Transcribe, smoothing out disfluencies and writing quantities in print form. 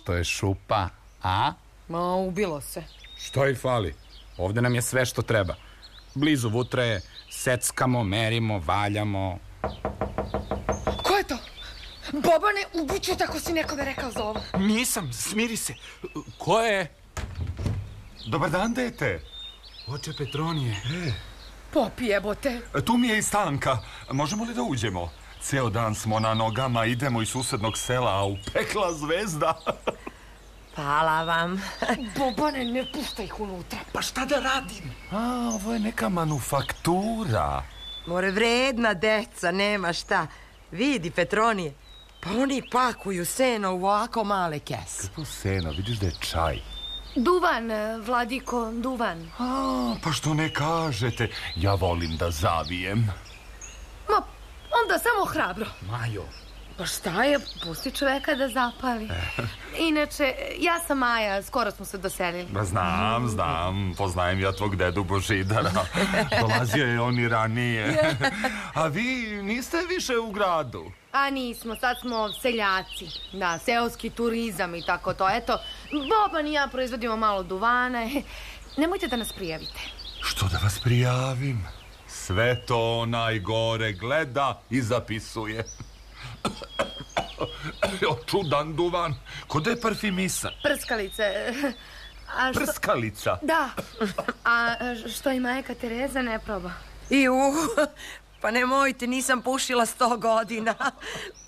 što je šupa, a? Ma, ubilo se. Što i fali? Ovde nam je sve što treba. Blizu Vutra je, seckamo, merimo, valjamo. Ko je to? Bobane, ubiću tako si nekome rekao za ovo. Nisam, smiri se. Ko je? Dobar dan, dete. Oče Petronije. Popi, jebote. Tu mi je i Stanka. Možemo li da uđemo? Ceo dan smo na nogama, idemo iz susednog sela, a upekla zvezda. Hvala vam. Bobane, ne puštaj ih unutra. Pa šta da radim? A, ovo je neka manufaktura. More, vredna deca, nema šta. Vidi, Petronije, pa oni pakuju seno u ovako male kese. To seno, vidiš da je čaj. Duvan, Vladiko, duvan. A, pa što ne kažete? Ja volim da zavijem. Ma, onda samo hrabro. Majo. Pa šta je, pusti čoveka da zapali. Inače, ja sam Maja, skoro smo se doselili. Ba, znam, poznajem ja tvog dedu Božidara. Dolazio je on i ranije. A vi niste više u gradu? A nismo, sad smo seljaci. Da, seoski turizam i tako to. Eto, Boban i ja proizvodimo malo duvana. Nemojte da nas prijavite. Što da vas prijavim? Sve to onaj gore gleda i zapisuje. Čudan duvan, ko da je parfimisan. Prskalice. A što... Prskalica? Da. A što i majka Tereza ne proba? Pa nemojte, nisam pušila 100 godina.